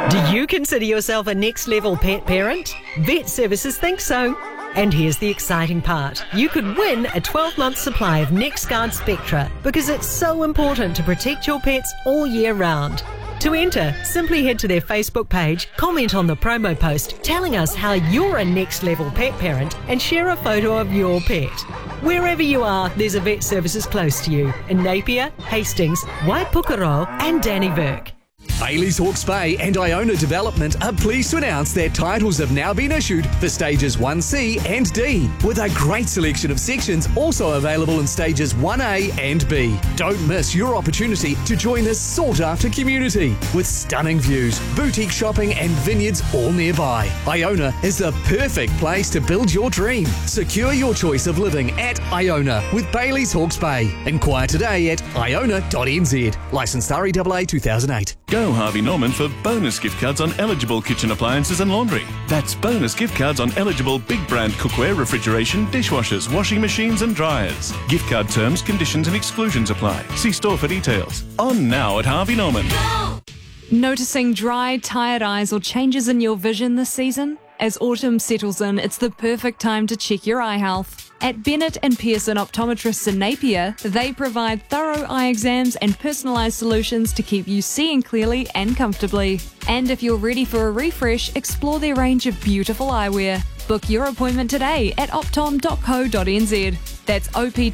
Do you consider yourself a next-level pet parent? Vet Services think so. And here's the exciting part. You could win a 12-month supply of NextGuard Spectra because it's so important to protect your pets all year round. To enter, simply head to their Facebook page, comment on the promo post telling us how you're a next-level pet parent and share a photo of your pet. Wherever you are, there's a Vet Services close to you in Napier, Hastings, Waipukurau and Dannevirke. Bailey's Hawke's Bay and Iona Development are pleased to announce their titles have now been issued for stages 1C and D, with a great selection of sections also available in stages 1A and B. Don't miss your opportunity to join this sought-after community with stunning views, boutique shopping and vineyards all nearby. Iona is the perfect place to build your dream. Secure your choice of living at Iona with Bailey's Hawke's Bay. Inquire today at iona.nz. Licensed REAA 2008. Go Harvey Norman for bonus gift cards on eligible kitchen appliances and laundry. That's bonus gift cards on eligible big brand cookware, refrigeration, dishwashers, washing machines and dryers. Gift card terms, conditions and exclusions apply. See store for details. On now at Harvey Norman. Noticing dry, tired eyes or changes in your vision this season? As autumn settles in, it's the perfect time to check your eye health. At Bennett and Pearson Optometrists in Napier, they provide thorough eye exams and personalised solutions to keep you seeing clearly and comfortably. And if you're ready for a refresh, explore their range of beautiful eyewear. Book your appointment today at optom.co.nz. That's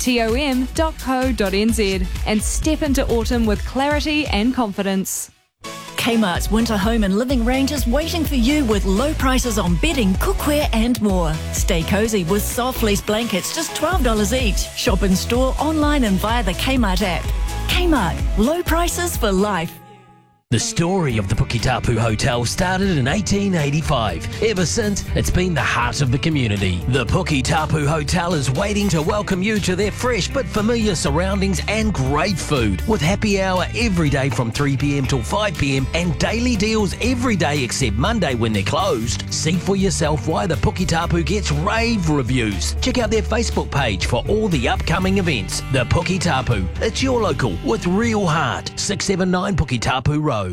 optom.co.nz. And step into autumn with clarity and confidence. Kmart's winter home and living range is waiting for you with low prices on bedding, cookware and more. Stay cosy with soft fleece blankets, just $12 each. Shop in store, online and via the Kmart app. Kmart, low prices for life. The story of the Puketapu Hotel started in 1885. Ever since, it's been the heart of the community. The Puketapu Hotel is waiting to welcome you to their fresh but familiar surroundings and great food. With happy hour every day from 3 p.m. till 5 p.m. and daily deals every day except Monday when they're closed. See for yourself why the Puketapu gets rave reviews. Check out their Facebook page for all the upcoming events. The Puketapu, it's your local with real heart. 679 Puketapu Road.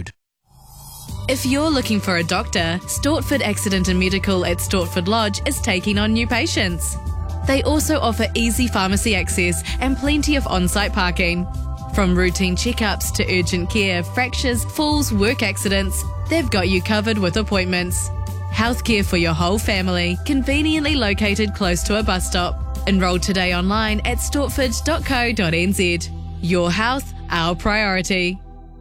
If you're looking for a doctor, Stortford Accident and Medical at Stortford Lodge is taking on new patients. They also offer easy pharmacy access and plenty of on-site parking. From routine checkups to urgent care, fractures, falls, work accidents, they've got you covered with appointments. Healthcare for your whole family, conveniently located close to a bus stop. Enroll today online at stortford.co.nz. Your health, our priority.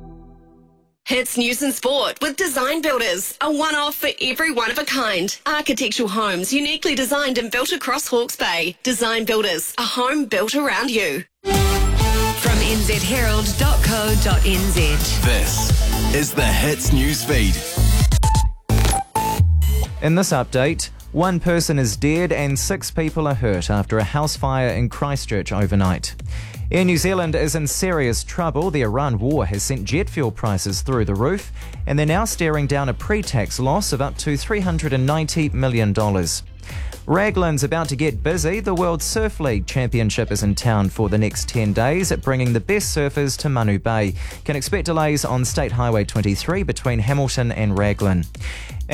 Hits News and Sport with Design Builders, a one-off for every one-of-a-kind. Architectural homes uniquely designed and built across Hawke's Bay. Design Builders, a home built around you. From nzherald.co.nz. This is the Hits News Feed. In this update, one person is dead and 6 people are hurt after a house fire in Christchurch overnight. Air New Zealand is in serious trouble. The Iran war has sent jet fuel prices through the roof, and they're now staring down a pre-tax loss of up to $390 million. Raglan's about to get busy. The World Surf League Championship is in town for the next 10 days, bringing the best surfers to Manu Bay. Can expect delays on State Highway 23 between Hamilton and Raglan.